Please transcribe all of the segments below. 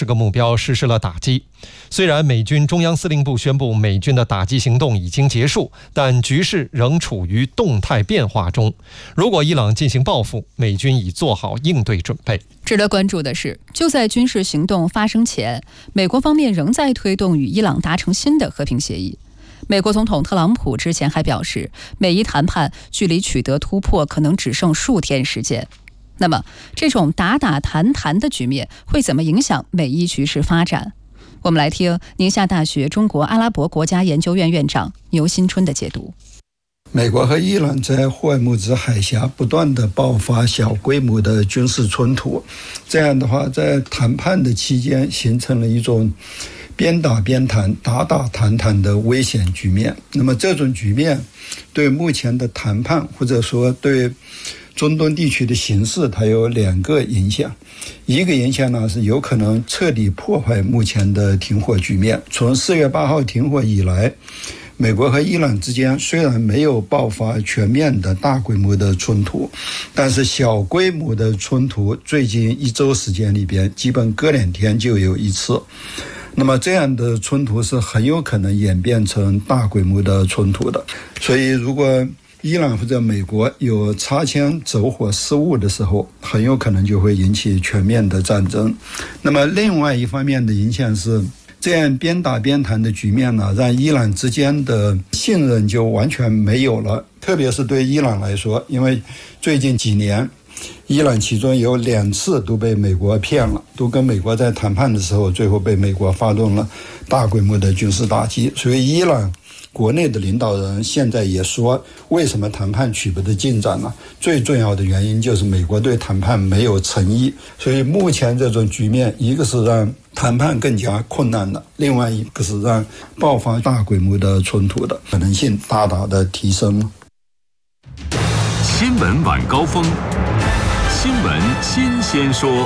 80个目标实施了打击。虽然美军中央司令部宣布美军的打击行动已经结束，但局势仍处于动态变化中。如果伊朗进行报复，美军已做好应对准备。 值得关注的是，就在军事行动发生前，美国方面仍在推动与伊朗达成新的和平协议。美国总统特朗普之前还表示，美伊谈判距离取得突破可能只剩数天时间。那么，这种打打谈谈的局面会怎么影响美伊局势发展？我们来听宁夏大学中国阿拉伯国家研究院院长牛新春的解读。 美国和伊朗在霍尔木兹海峡不断的爆发小规模的军事冲突，这样的话，在谈判的期间形成了一种边打边谈、打打谈谈的危险局面。那么这种局面对目前的谈判，或者说对中东地区的形势，它有2个影响。一个影响呢，是有可能彻底破坏目前的停火局面。从4月8号停火以来，美国和伊朗之间虽然没有爆发全面的大规模的冲突，但是小规模的冲突最近1周时间里边，基本隔2天就有1次。那么这样的冲突是很有可能演变成大规模的冲突的。所以如果伊朗或者美国有擦枪走火失误的时候，很有可能就会引起全面的战争。那么另外一方面的影响是，这样边打边谈的局面呢，让伊朗之间的信任就完全没有了。特别是对伊朗来说，因为最近几年伊朗其中有2次都被美国骗了，都跟美国在谈判的时候，最后被美国发动了大规模的军事打击。所以伊朗国内的领导人现在也说，为什么谈判取不得进展呢？最重要的原因就是美国对谈判没有诚意。所以目前这种局面，一个是让谈判更加困难了，另外一个是让爆发大规模的冲突的可能性大大的提升了。 新闻晚高峰，新闻新鲜说。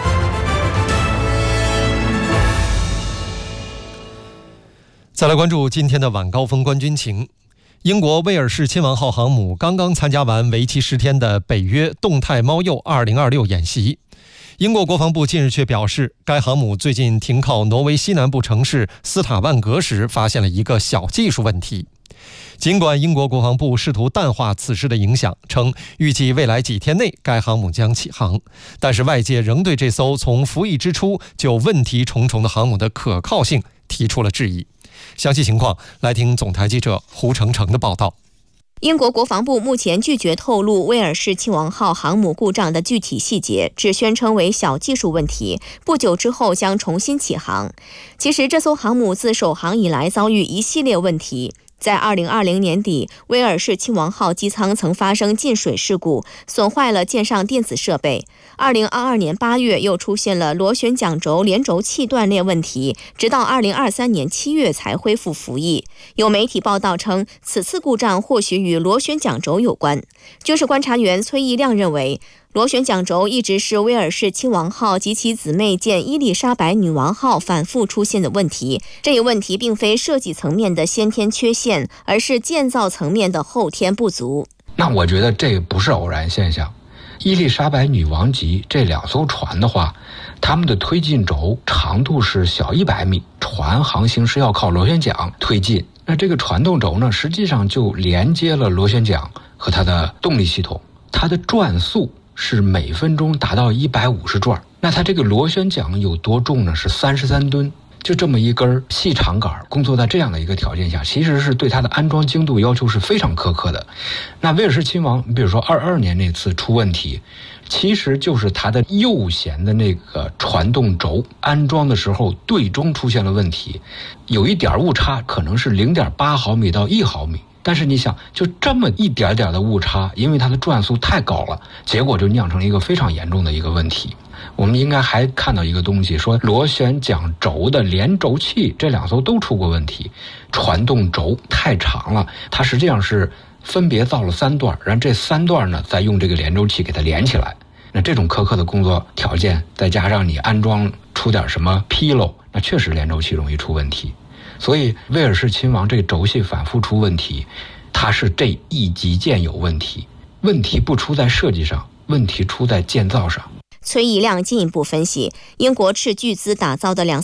再来关注今天的晚高峰观军情。英国威尔士亲王号航母刚刚参加完为期10天的北约动态猫鼬2026演习。英国国防部近日却表示，该航母最近停靠挪威西南部城市斯塔万格时发现了一个小技术问题。尽管英国国防部试图淡化此事的影响，称预计未来几天内该航母将起航，但是外界仍对这艘从服役之初就问题重重的航母的可靠性提出了质疑。详细情况来听总台记者胡成成的报道。 英国国防部目前拒绝透露威尔士亲王号航母故障的具体细节，只宣称为小技术问题，不久之后将重新起航。其实这艘航母自首航以来遭遇一系列问题。在2020年底，威尔士亲王号机舱曾发生进水事故，损坏了舰上电子设备。2022年8月又出现了螺旋桨轴连轴器断裂问题，直到2023年7月才恢复服役。有媒体报道称，此次故障或许与螺旋桨轴有关。军事观察员崔义亮认为，螺旋桨轴一直是威尔士亲王号及其姊妹舰伊丽莎白女王号反复出现的问题。这一问题并非设计层面的先天缺陷，而是建造层面的后天不足。 那我觉得这不是偶然现象。伊丽莎白女王级这2艘船的话，它们的推进轴长度是小100米，船航行是要靠螺旋桨推进。那这个传动轴呢，实际上就连接了螺旋桨和它的动力系统，它的转速是每分钟达到150转。那它这个螺旋桨有多重呢？是33吨。就这么一根细长杆工作在这样的一个条件下，其实是对它的安装精度要求是非常苛刻的。那威尔士亲王比如说22年那次出问题，其实就是它的右舷的那个传动轴安装的时候对中出现了问题，有一点误差，可能是0.8毫米到1毫米。但是你想，就这么一点点的误差，因为它的转速太高了，结果就酿成了一个非常严重的一个问题。我们应该还看到一个东西，说螺旋桨轴的连轴器这2艘都出过问题，传动轴太长了，它实际上是分别造了3段，然后这3段呢再用这个连轴器给它连起来。那这种苛刻的工作条件，再加上你安装出点什么纰漏，那确实连轴器容易出问题。所以威尔士亲王这个轴系反复出问题，它是这一级舰有问题，问题不出在设计上，问题出在建造上。 崔义亮进一步分析，英国斥巨资打造的2